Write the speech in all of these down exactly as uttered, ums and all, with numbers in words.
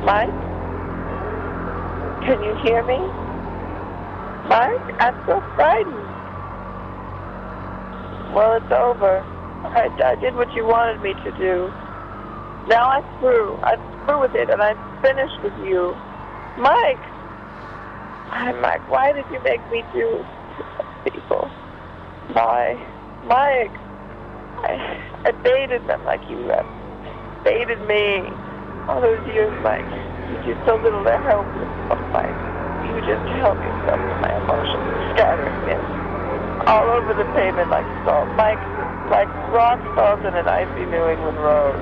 Mike? Can you hear me? Mike, I'm so frightened. Well, it's over. I, I did what you wanted me to do. Now I'm through. I'm through with it, and I'm finished with you. Mike! Hi, Mike, why did you make me do to people? Why? Mike! I, I baited them like you have baited me. All those years, Mike. You did so little to help yourself, Mike. You just help yourself to my emotions, scattering it all over the pavement like salt. Mike, like rock salt in an icy New England road.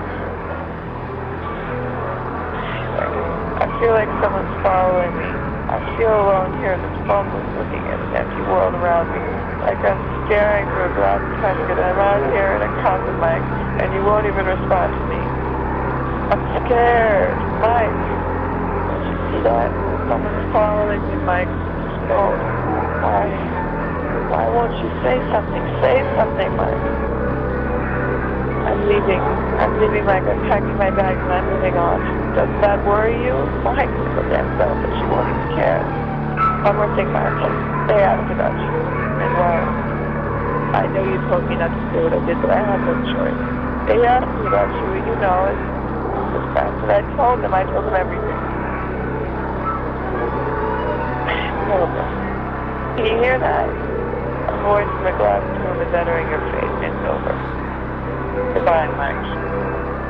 I feel like someone's following me. I feel alone here in this phoneless looking at an empty world around me. Like I'm staring through a glass casket and I'm out here in a concert, Mike, and you won't even respond to me. I'm scared, Mike. Don't you see that? Someone's following me, Mike. Oh, why? Why won't you say something? Say something, Mike. I'm leaving. I'm leaving, Mike. I'm packing my bags and I'm moving on. Doesn't that worry you? Mike, you're so damn selfish. You won't even care. One more thing, Mike. Stay out of Dutch. And well, I know you told me not to do what I did, but I had no choice. They asked me about you, you know, and this fact that I told them. I told them everything. Over. Can you hear that? A voice from a glass room is entering your face. It's over. Goodbye, Mike.